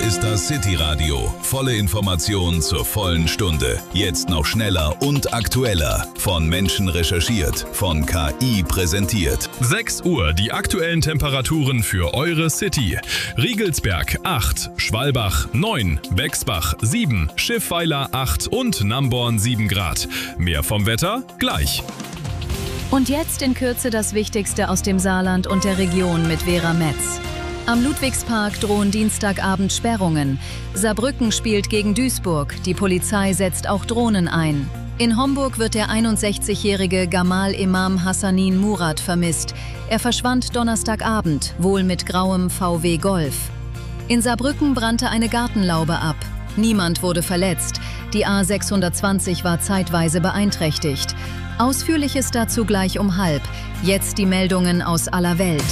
ist das City Radio. Volle Informationen zur vollen Stunde. Jetzt noch schneller und aktueller. Von Menschen recherchiert, von KI präsentiert. 6 Uhr, die aktuellen Temperaturen für eure City. Riegelsberg 8, Schwalbach 9, Bexbach 7, Schiffweiler 8 und Namborn 7 Grad. Mehr vom Wetter gleich. Und jetzt in Kürze das Wichtigste aus dem Saarland und der Region mit Vera Metz. Am Ludwigspark drohen Dienstagabend Sperrungen. Saarbrücken spielt gegen Duisburg. Die Polizei setzt auch Drohnen ein. In Homburg wird der 61-jährige Gamal Imam Hassanin Murat vermisst. Er verschwand Donnerstagabend, wohl mit grauem VW Golf. In Saarbrücken brannte eine Gartenlaube ab. Niemand wurde verletzt. Die A620 war zeitweise beeinträchtigt. Ausführliches dazu gleich um 12:30. Jetzt die Meldungen aus aller Welt.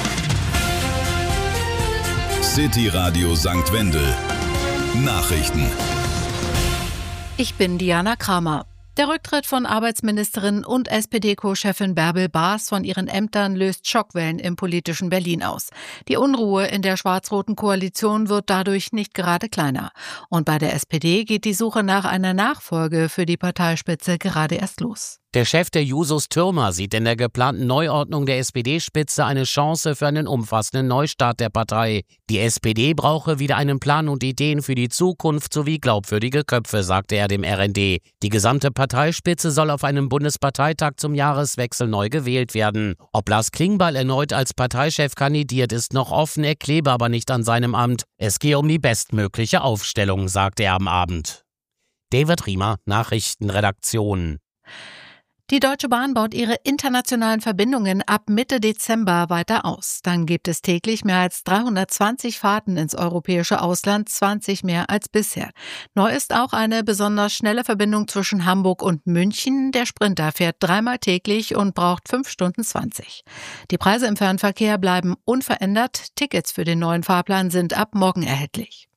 City Radio St. Wendel. Nachrichten. Ich bin Diana Kramer. Der Rücktritt von Arbeitsministerin und SPD-Co-Chefin Bärbel Baas von ihren Ämtern löst Schockwellen im politischen Berlin aus. Die Unruhe in der schwarz-roten Koalition wird dadurch nicht gerade kleiner. Und bei der SPD geht die Suche nach einer Nachfolge für die Parteispitze gerade erst los. Der Chef der Jusos Thürmer sieht in der geplanten Neuordnung der SPD-Spitze eine Chance für einen umfassenden Neustart der Partei. Die SPD brauche wieder einen Plan und Ideen für die Zukunft sowie glaubwürdige Köpfe, sagte er dem RND. Die gesamte Parteispitze soll auf einem Bundesparteitag zum Jahreswechsel neu gewählt werden. Ob Lars Klingbeil erneut als Parteichef kandidiert, ist noch offen, er klebe aber nicht an seinem Amt. Es gehe um die bestmögliche Aufstellung, sagte er am Abend. David Riemer, Nachrichtenredaktion. Die Deutsche Bahn baut ihre internationalen Verbindungen ab Mitte Dezember weiter aus. Dann gibt es täglich mehr als 320 Fahrten ins europäische Ausland, 20 mehr als bisher. Neu ist auch eine besonders schnelle Verbindung zwischen Hamburg und München. Der Sprinter fährt 3-mal täglich und braucht 5 Stunden 20. Die Preise im Fernverkehr bleiben unverändert. Tickets für den neuen Fahrplan sind ab morgen erhältlich.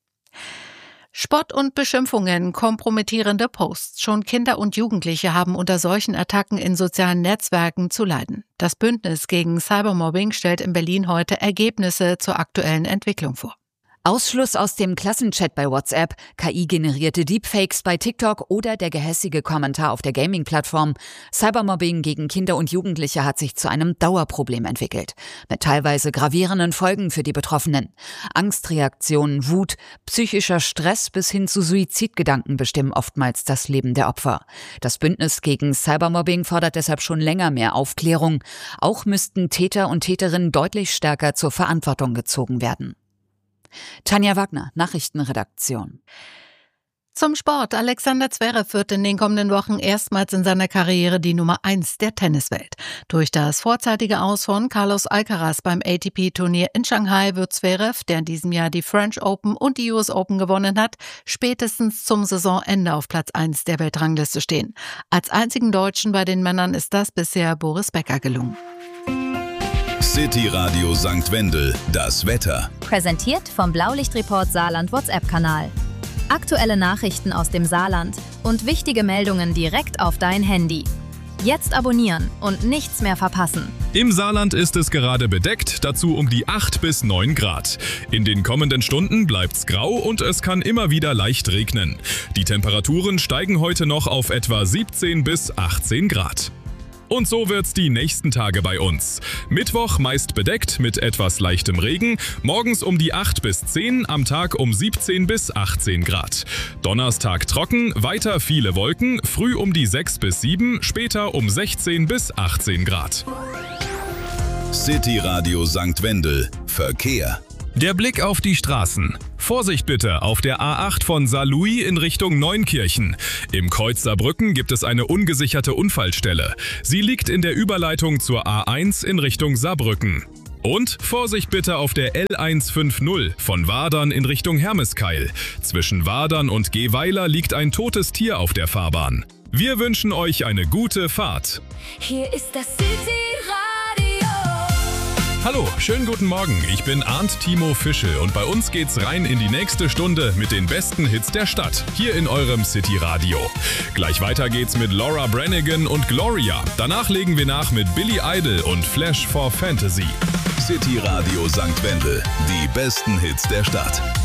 Spott und Beschimpfungen, kompromittierende Posts. Schon Kinder und Jugendliche haben unter solchen Attacken in sozialen Netzwerken zu leiden. Das Bündnis gegen Cybermobbing stellt in Berlin heute Ergebnisse zur aktuellen Entwicklung vor. Ausschluss aus dem Klassenchat bei WhatsApp, KI-generierte Deepfakes bei TikTok oder der gehässige Kommentar auf der Gaming-Plattform. Cybermobbing gegen Kinder und Jugendliche hat sich zu einem Dauerproblem entwickelt. Mit teilweise gravierenden Folgen für die Betroffenen. Angstreaktionen, Wut, psychischer Stress bis hin zu Suizidgedanken bestimmen oftmals das Leben der Opfer. Das Bündnis gegen Cybermobbing fordert deshalb schon länger mehr Aufklärung. Auch müssten Täter und Täterinnen deutlich stärker zur Verantwortung gezogen werden. Tanja Wagner, Nachrichtenredaktion. Zum Sport. Alexander Zverev wird in den kommenden Wochen erstmals in seiner Karriere die Nummer 1 der Tenniswelt. Durch das vorzeitige Aus von Carlos Alcaraz beim ATP-Turnier in Shanghai wird Zverev, der in diesem Jahr die French Open und die US Open gewonnen hat, spätestens zum Saisonende auf Platz 1 der Weltrangliste stehen. Als einzigen Deutschen bei den Männern ist das bisher Boris Becker gelungen. City Radio St. Wendel, das Wetter. Präsentiert vom Blaulichtreport Saarland WhatsApp-Kanal. Aktuelle Nachrichten aus dem Saarland und wichtige Meldungen direkt auf dein Handy. Jetzt abonnieren und nichts mehr verpassen. Im Saarland ist es gerade bedeckt, dazu um die 8 bis 9 Grad. In den kommenden Stunden bleibt's grau und es kann immer wieder leicht regnen. Die Temperaturen steigen heute noch auf etwa 17 bis 18 Grad. Und so wird's die nächsten Tage bei uns. Mittwoch meist bedeckt mit etwas leichtem Regen, morgens um die 8 bis 10, am Tag um 17 bis 18 Grad. Donnerstag trocken, weiter viele Wolken, früh um die 6 bis 7, später um 16 bis 18 Grad. City Radio St. Wendel, Verkehr. Der Blick auf die Straßen. Vorsicht bitte auf der A8 von Saarlouis in Richtung Neunkirchen. Im Kreuz Saarbrücken gibt es eine ungesicherte Unfallstelle. Sie liegt in der Überleitung zur A1 in Richtung Saarbrücken. Und Vorsicht bitte auf der L150 von Wadern in Richtung Hermeskeil. Zwischen Wadern und Gehweiler liegt ein totes Tier auf der Fahrbahn. Wir wünschen euch eine gute Fahrt. Hier ist das City Radio. Hallo, schönen guten Morgen. Ich bin Arndt Timo Fischel und bei uns geht's rein in die nächste Stunde mit den besten Hits der Stadt, hier in eurem City Radio. Gleich weiter geht's mit Laura Branigan und Gloria. Danach legen wir nach mit Billy Idol und Flash for Fantasy. City Radio St. Wendel, die besten Hits der Stadt.